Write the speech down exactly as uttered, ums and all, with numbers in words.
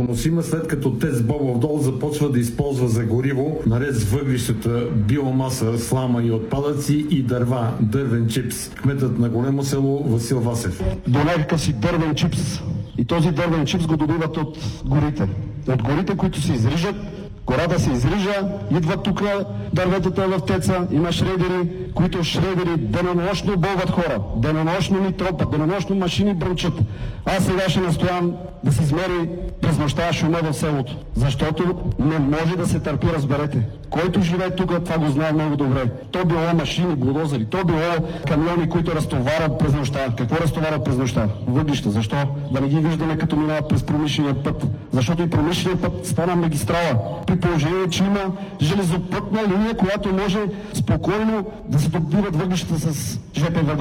поносима, след като ТЕЦ Бобов дол започва да използва за гориво, наред с въглищата, биомаса, слама и отпадъци и дърва, дървен чипс. Кметът на Големо село Васил Васев. До някакъв си дървен чипс. И този дървен чипс го добиват от горите. От горите, които се изрижат, гората се изрижа, идват тук дърветата в теца, има шредери, които шредери денонощно бълват хора, денонощно ни тропат, денонощно машини бръмчат. Аз сега ще настоявам да се измери през нощта шума в селото, защото не може да се търпи, разберете. Който живее тук, това го знае много добре. То било машини, булдозери, то било камиони, които разтоварят през нощта. Какво разтоварят през нощта? Въглища. Защо? Да не ги виждаме като минават през промишления път. Защото и промишления път стана магистрала. При положение, че има железопътна линия, която може спокойно да се добиват въглищата с жп въглища.